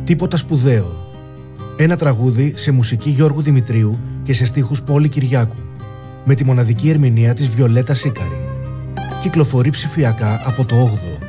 Τίποτα σπουδαίο. Ένα τραγούδι σε μουσική Γιώργου Δημητρίου και σε στίχους Πόλη Κυριάκου, με τη μοναδική ερμηνεία της Βιολέτα Σίκαρη. Κυκλοφορεί ψηφιακά από το 8ο.